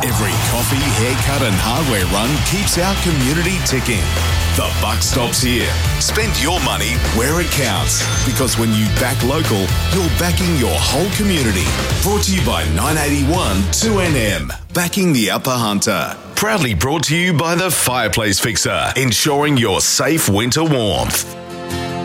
Every coffee, haircut and hardware run keeps our community ticking. The buck stops here. Spend your money where it counts, because when you back local, you're backing your whole community. Brought to you by 981 2NM. Backing the Upper Hunter. Proudly brought to you by the Fireplace Fixer, ensuring your safe winter warmth.